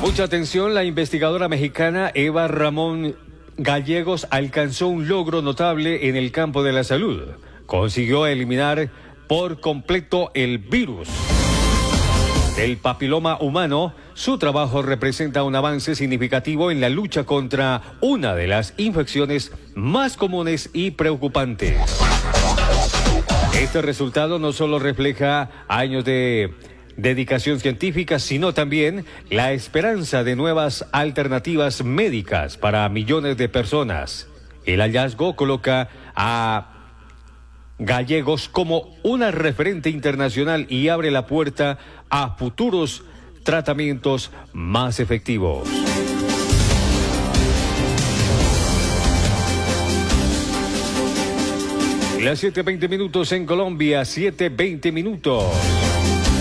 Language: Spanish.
Mucha atención, la investigadora mexicana Eva Ramón Gallegos alcanzó un logro notable en el campo de la salud. Consiguió eliminar por completo el virus del papiloma humano. Su trabajo representa un avance significativo en la lucha contra una de las infecciones más comunes y preocupantes. Este resultado no solo refleja años de dedicación científica, sino también la esperanza de nuevas alternativas médicas para millones de personas. El hallazgo coloca a Gallegos como una referente internacional y abre la puerta a futuros tratamientos más efectivos. Las 7:20 minutos en Colombia, 7:20 minutos.